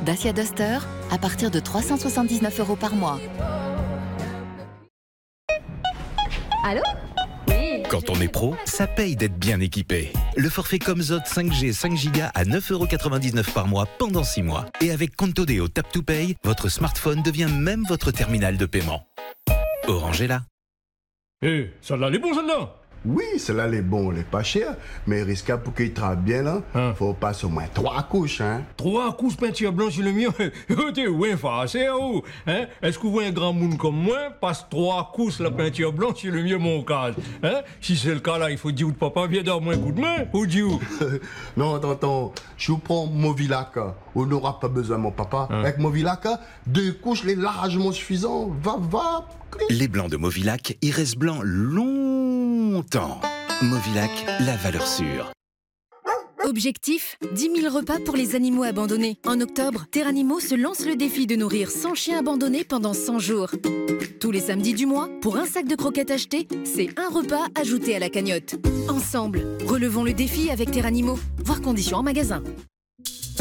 Dacia Duster à partir de 379 € par mois. Allô? Oui. Quand on est pro, ça paye d'être bien équipé. Le forfait Comzot 5G 5Go à 9,99 € par mois pendant 6 mois. Et avec Conto Deo Tap to Pay, votre smartphone devient même votre terminal de paiement. Orange est là. Eh, celle-là, elle est bonne, celle-là. Oui, celle-là, elle est bon, elle est pas chère, mais risquable pour qu'il travaille bien, là. Hein? Faut passer au moins 3 couches, hein. 3 couches peinture blanche sur le mien. T'es ouais, facile, ou? Hein? Est-ce que vous voyez un grand monde comme moi passe 3 couches la peinture blanche sur le mien, mon cas? Hein? Si c'est le cas, là, il faut dire au papa, viens donner un coup de main. Ou dire. Non, tonton, je vous prends Movilac. On n'aura pas besoin, mon papa. Hein? Avec Movilac, 2 couches, les largement suffisant. Va. Les blancs de Movilac, ils restent blancs longtemps. Movilac, la valeur sûre. Objectif, 10 000 repas pour les animaux abandonnés. En octobre, Terranimo se lance le défi de nourrir 100 chiens abandonnés pendant 100 jours. Tous les samedis du mois, pour un sac de croquettes acheté, c'est un repas ajouté à la cagnotte. Ensemble, relevons le défi avec Terranimo. Voir conditions en magasin.